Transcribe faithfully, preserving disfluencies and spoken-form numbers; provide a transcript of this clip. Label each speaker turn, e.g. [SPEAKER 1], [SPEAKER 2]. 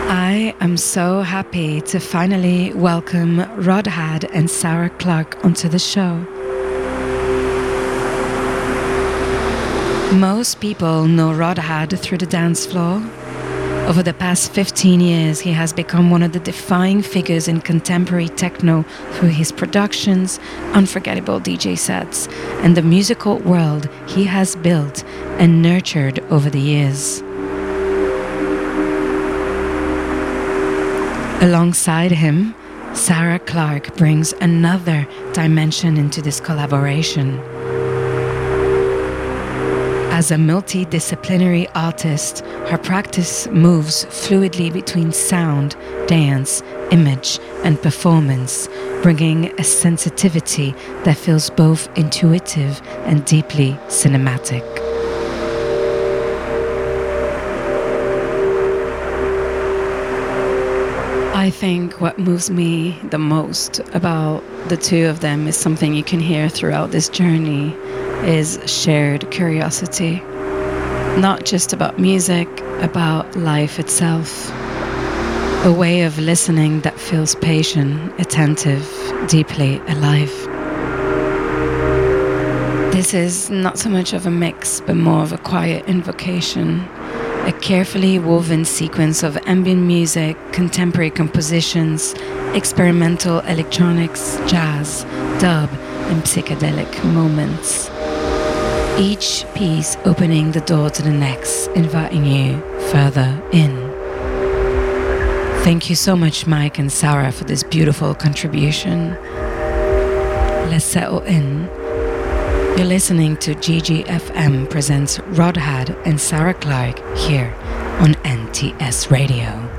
[SPEAKER 1] I am so happy to finally welcome Rodhad and Sarah Clark onto the show. Most people know Rodhad through the dance floor. Over the past fifteen years, he has become one of the defining figures in contemporary techno through his productions, unforgettable D J sets, and the musical world he has built and nurtured over the years. Alongside him, Sarah Clark brings another dimension into this collaboration. As a multidisciplinary artist, her practice moves fluidly between sound, dance, image, and performance, bringing a sensitivity that feels both intuitive and deeply cinematic. I think what moves me the most about the two of them is something you can hear throughout this journey, is shared curiosity. Not just about music, about life itself. A way of listening that feels patient, attentive, deeply alive. This is not so much of a mix, but more of a quiet invocation. A carefully woven sequence of ambient music, contemporary compositions, experimental electronics, jazz, dub, and psychedelic moments. Each piece opening the door to the next, inviting you further in. Thank you so much, Mike and Sarah, for this beautiful contribution. Let's settle in. You're listening to G G F M presents Rodhad and Sarah Clark here on N T S Radio.